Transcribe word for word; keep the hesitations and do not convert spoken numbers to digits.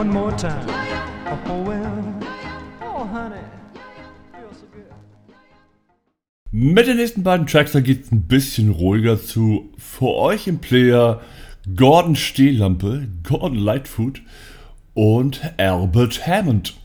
one more time. Oh well, oh honey, feels so good. Mit den nächsten beiden Tracks, da geht es ein bisschen ruhiger zu. Für euch im Player Gordon Stehlampe, Gordon Lightfoot und Albert Hammond.